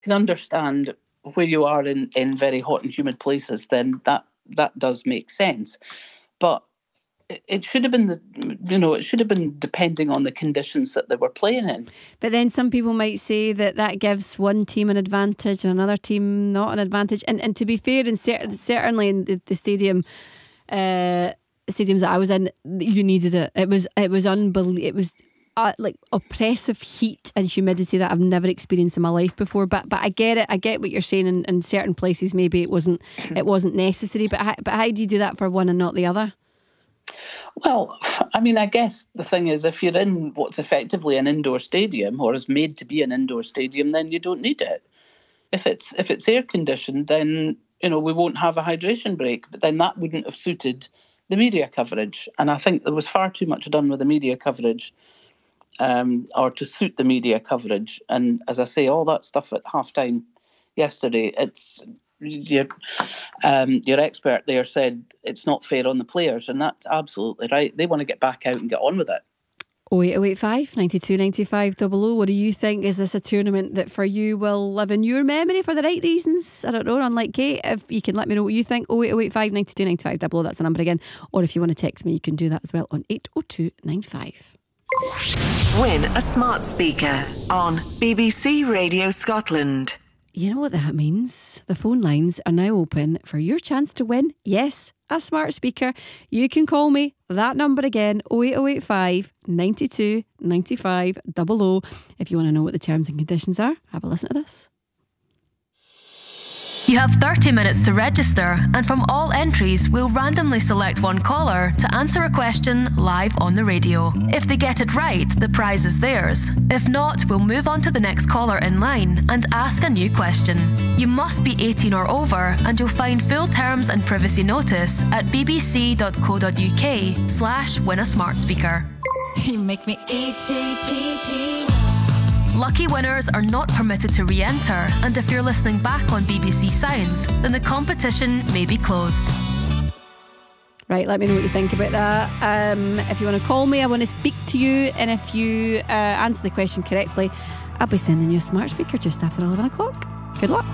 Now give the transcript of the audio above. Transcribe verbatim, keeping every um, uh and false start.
can understand where you are in, in very hot and humid places, then that, that does make sense. But it, it should have been, the, you know, it should have been depending on the conditions that they were playing in. But then some people might say that that gives one team an advantage and another team not an advantage. And and to be fair, in cer- certainly in the, the stadium, uh, stadiums that I was in, you needed it. It was it was unbelievable. It was. Uh, like oppressive heat and humidity that I've never experienced in my life before, but but I get it. I get what you're saying. In, in certain places, maybe it wasn't it wasn't necessary. But how, but how do you do that for one and not the other? Well, I mean, I guess the thing is, if you're in what's effectively an indoor stadium or is made to be an indoor stadium, then you don't need it. If it's if it's air conditioned, then you know we won't have a hydration break. But then that wouldn't have suited the media coverage, and I think there was far too much done with the media coverage. Um, or to suit the media coverage. And as I say, all that stuff at halftime yesterday, it's your, um, your expert there said it's not fair on the players, and that's absolutely right. They want to get back out and get on with it. oh eight oh eight five, nine two nine five, double oh. What do you think? Is this a tournament that for you will live in your memory for the right reasons? I don't know, unlike Kate. If you can let me know what you think, oh eight oh eight five, nine two nine five, double oh, that's the number again. Or if you want to text me, you can do that as well on eight oh two nine five. Win a smart speaker on B B C Radio Scotland. You know what that means? The phone lines are now open for your chance to win, yes, a smart speaker. You can call me, that number again, oh eight oh eight five, nine two nine five, double oh. If you want to know what the terms and conditions are, have a listen to this. You have thirty minutes to register, and from all entries, we'll randomly select one caller to answer a question live on the radio. If they get it right, the prize is theirs. If not, we'll move on to the next caller in line and ask a new question. You must be eighteen or over, and you'll find full terms and privacy notice at bbc.co.uk slash win a smart speaker. You make me H A P P. Lucky winners are not permitted to re-enter, and if you're listening back on B B C Sounds, then the competition may be closed. Right, let me know what you think about that. Um, if you want to call me, I want to speak to you, and if you uh, answer the question correctly, I'll be sending you a smart speaker just after eleven o'clock. Good luck.